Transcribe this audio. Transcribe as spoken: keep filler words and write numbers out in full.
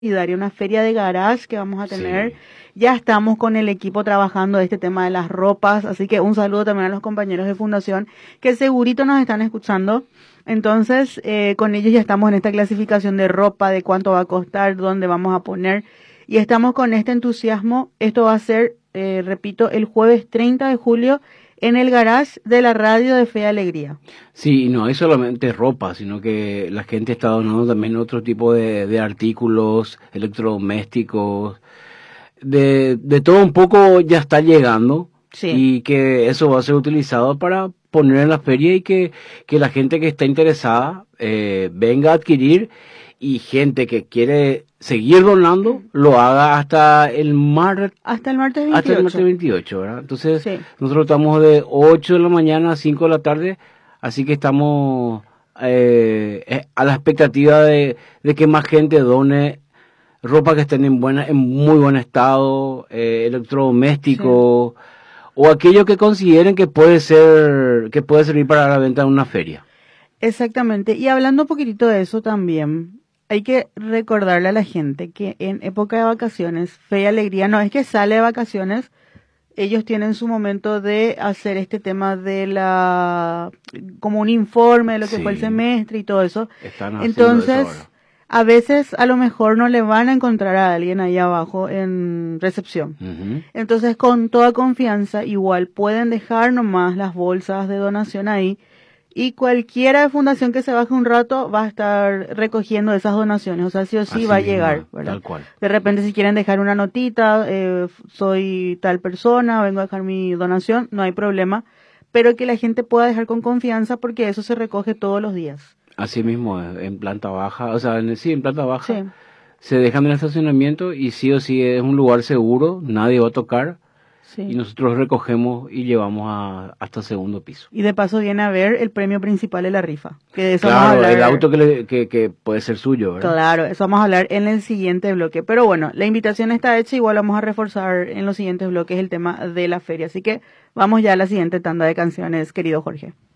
solidaria, una feria de garage que vamos a tener. Sí. Ya estamos con el equipo trabajando este tema de las ropas, así que un saludo también a los compañeros de Fundación que segurito nos están escuchando. Entonces, eh, con ellos ya estamos en esta clasificación de ropa, de cuánto va a costar, dónde vamos a poner. Y estamos con este entusiasmo. Esto va a ser, eh, repito, el jueves treinta de julio en el garage de la radio de Fe y Alegría. Sí, y no es solamente ropa, sino que la gente está donando también otro tipo de, de artículos electrodomésticos, de, de todo un poco ya está llegando. Sí. Y que eso va a ser utilizado para poner en la feria y que, que la gente que está interesada eh, venga a adquirir, y gente que quiere seguir donando lo haga hasta el martes. Hasta el martes veintiocho. Hasta el martes veintiocho, ¿verdad? Entonces, Sí. nosotros estamos de ocho de la mañana a cinco de la tarde, así que estamos eh, a la expectativa de, de que más gente done ropa que estén en buena, en muy buen estado, eh, electrodomésticos, sí, o aquello que consideren que puede ser, que puede servir para la venta en una feria. Exactamente. Y hablando un poquitito de eso también, hay que recordarle a la gente que en época de vacaciones, Fe y Alegría no es que sale de vacaciones, ellos tienen su momento de hacer este tema de la, como un informe de lo que Sí. fue el semestre y todo eso. Están haciendo Entonces, eso ahora. a veces a lo mejor no le van a encontrar a alguien ahí abajo en recepción. Uh-huh. Entonces, con toda confianza, igual pueden dejar nomás las bolsas de donación ahí, y cualquiera de fundación que se baje un rato va a estar recogiendo esas donaciones. O sea, sí o sí Así va a mismo, llegar, ¿verdad? tal cual. De repente, si quieren dejar una notita, eh, soy tal persona, vengo a dejar mi donación, no hay problema. Pero que la gente pueda dejar con confianza, porque eso se recoge todos los días. Así mismo, en planta baja, o sea, en, sí, en planta baja, Sí. se dejan en el estacionamiento y sí o sí es un lugar seguro, nadie va a tocar, Sí. y nosotros recogemos y llevamos a, hasta el segundo piso. Y de paso viene a ver el premio principal de la rifa, que de eso vamos a Claro, hablar. el auto que, le, que, que puede ser suyo, ¿verdad? Claro, eso vamos a hablar en el siguiente bloque. Pero bueno, la invitación está hecha, igual vamos a reforzar en los siguientes bloques el tema de la feria. Así que vamos ya a la siguiente tanda de canciones, querido Jorge.